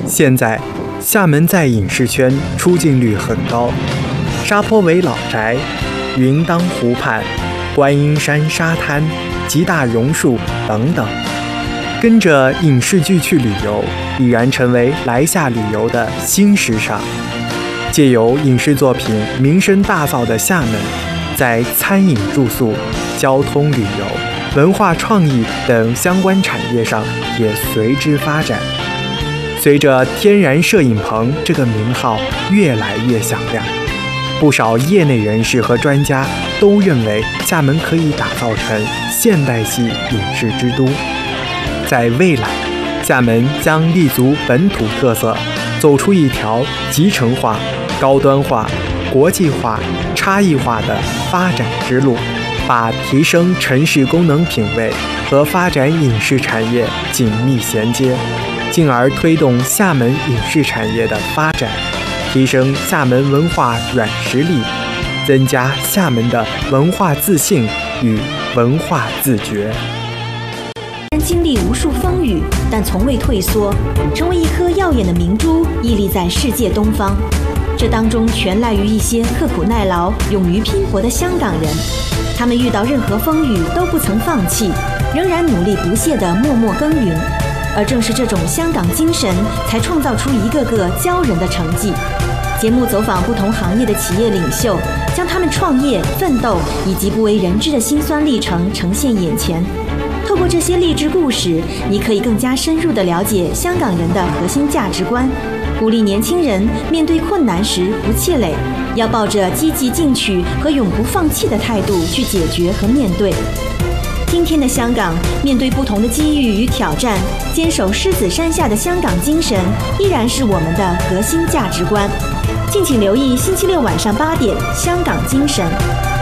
现在，厦门在影视圈出镜率很高，沙坡尾老宅、云当湖畔、观音山沙滩、吉大榕树等等，跟着影视剧去旅游，已然成为来厦旅游的新时尚。借由影视作品名声大噪的厦门，在餐饮住宿、交通旅游、文化创意等相关产业上也随之发展。随着天然摄影棚这个名号越来越响亮，不少业内人士和专家都认为厦门可以打造成现代系影视之都。在未来，厦门将立足本土特色，走出一条集成化、高端化、国际化、差异化的发展之路，把提升城市功能品味和发展影视产业紧密衔接，进而推动厦门影视产业的发展，提升厦门文化软实力，增加厦门的文化自信与文化自觉。 经历无数风雨，但从未退缩，成为一颗耀眼的明珠，屹立在世界东方。这当中全赖于一些刻苦耐劳、勇于拼搏的香港人，他们遇到任何风雨都不曾放弃，仍然努力不懈地默默耕耘。而正是这种香港精神，才创造出一个个骄人的成绩。节目走访不同行业的企业领袖，将他们创业、奋斗以及不为人知的辛酸历程呈现眼前。透过这些励志故事，你可以更加深入地了解香港人的核心价值观，鼓励年轻人面对困难时不气馁，要抱着积极进取和永不放弃的态度去解决和面对。今天的香港，面对不同的机遇与挑战，坚守狮子山下的香港精神依然是我们的核心价值观。敬请留意星期六晚上8点《香港精神》。